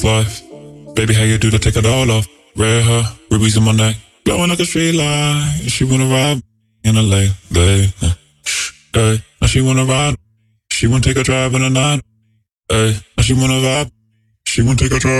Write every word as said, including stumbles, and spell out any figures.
wife. Baby, how you do to take it all off? Red hair, rubies in my neck, glowing like a street light. She wanna ride in a late, late. Hey, now she wanna ride. She wanna take a drive in the night. Hey, now she wanna vibe. She wanna take a drive.